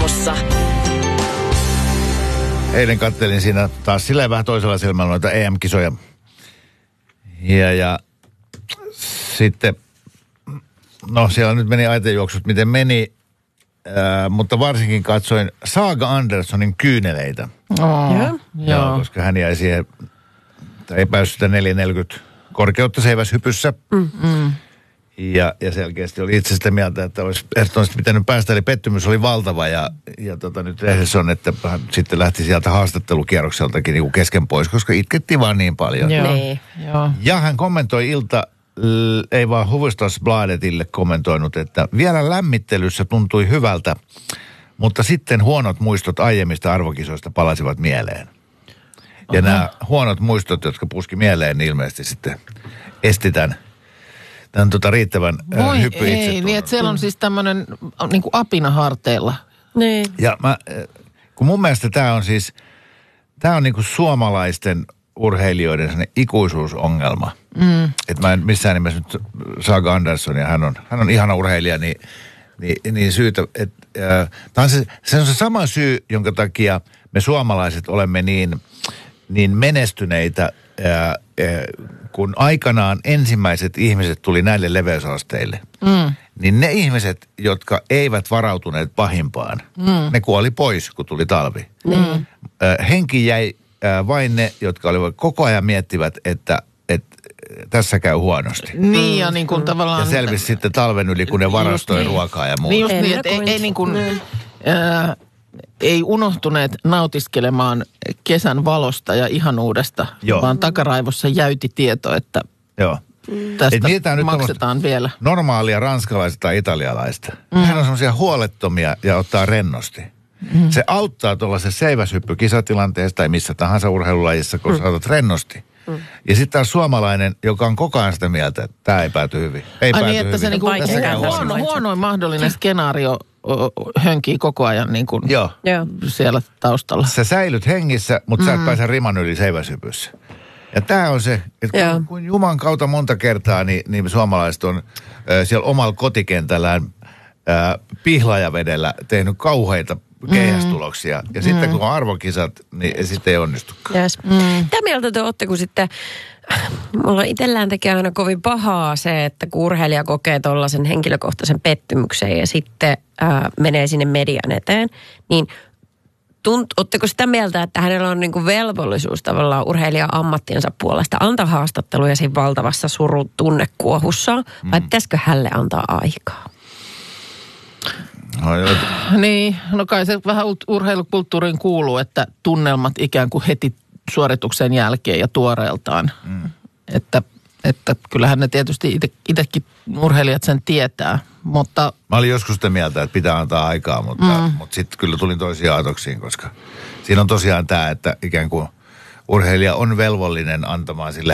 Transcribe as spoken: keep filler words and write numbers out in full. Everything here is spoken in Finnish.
radiossa. Eilen kattelin siinä taas silleen vähän toisella silmällä noita E M-kisoja. Ja, ja sitten, no siellä nyt meni aitejuoksut miten meni, ää, mutta varsinkin katsoin Saga Anderssonin kyyneleitä. Oh, joo. joo. Koska hän jäi siihen, ei päässyt sitä neljä neljäkymmentä korkeutta seiväshypyssä. Mm. Ja, ja selkeästi oli itse sitä mieltä, että olisi ehdottomasti pitänyt päästä, eli pettymys oli valtava. Ja, ja tota, nyt lehdessä on, että hän sitten lähti sieltä haastattelukierrokseltakin niin kuin kesken pois, koska itkettiin vaan niin paljon. Joo. Nee. Joo. Ja hän kommentoi ilta, ei vaan Hufvudstadsbladetille kommentoinut, että vielä lämmittelyssä tuntui hyvältä, mutta sitten huonot muistot aiemmista arvokisoista palasivat mieleen. Ja Aha. nämä huonot muistot, jotka puski mieleen, niin ilmeisesti sitten esti tämän. Tämä on tota riittävän Voi hyppy ei, itsetunnon. niin että siellä on siis tämmöinen niin kuin apina harteilla. Niin. Ja mä, kun mun mielestä tämä on siis, tämä on niin kuin suomalaisten urheilijoiden sellainen ikuisuusongelma. Mm. Että mä en missään nimessä nyt Saga Anderssonia, hän on, hän on ihana urheilija, niin, niin, niin syytä, että äh, tämä on se, se on se sama syy, jonka takia me suomalaiset olemme niin, niin menestyneitä, äh, äh, kun aikanaan ensimmäiset ihmiset tuli näille leveysasteille, mm. niin ne ihmiset, jotka eivät varautuneet pahimpaan, mm. ne kuoli pois, kun tuli talvi. Mm. Äh, henki jäi äh, vain ne, jotka olivat koko ajan miettivät, että, että tässä käy huonosti. Niin ja niin kuin mm. tavallaan... Ja selvisi sitten talven yli, kun ne varastoi niin. ruokaa ja muuta. Niin just niin, että ei, ei niin kuin... Mm. Äh, ei unohtuneet nautiskelemaan kesän valosta ja ihanuudesta, Joo. vaan takaraivossa jäyti tieto, että Joo. tästä nyt maksetaan vielä. Normaalia ranskalaista tai italialaista. Mm. Hän on semmoisia huolettomia ja ottaa rennosti. Mm. Se auttaa tuollaisessa seiväshyppy-kisatilanteessa tai missä tahansa urheilulajissa, kun mm. saatat rennosti. Mm. Ja sitten taas suomalainen, joka on koko ajan sitä mieltä, että tämä ei pääty hyvin. Ei Ai pääty niin, että hyvin. se niinku huono, huonoin mahdollinen skenaario hönkii koko ajan niin kuin Joo. siellä taustalla. Sä säilyt hengissä, mutta mm. sä et pääse riman yli seiväshypyssä. Ja tämä on se, että kun, kun Juman kautta monta kertaa, niin, niin suomalaiset on äh, siellä omalla kotikentällään äh, pihlajavedellä tehnyt kauheita keihästuloksia. Ja mm. sitten kun on arvokisat, niin sitten ei onnistukaan. Yes. Mm. Mitä mieltä te olette, kun sitten... Mulla itsellään tekee aina kovin pahaa se, että kun urheilija kokee tuollaisen henkilökohtaisen pettymyksen ja sitten ää, menee sinne median eteen, niin tunt, ootteko sitä mieltä, että hänellä on niinku velvollisuus tavallaan urheilijan ammattiensa puolesta antaa haastatteluja siinä valtavassa surun tunnekuohussaan, mm. vai pitäisikö hänelle antaa aikaa? No, niin, no kai se vähän urheilukulttuuriin kuuluu, että tunnelmat ikään kuin heti suorituksen jälkeen ja tuoreeltaan. Mm. Että, että kyllähän ne tietysti ite, itekin urheilijat sen tietää, mutta... Mä olin joskus sitä mieltä, että pitää antaa aikaa, mutta, mm. mutta sitten kyllä tulin toisiin aatoksiin, koska siinä on tosiaan tämä, että ikään kuin urheilija on velvollinen antamaan sille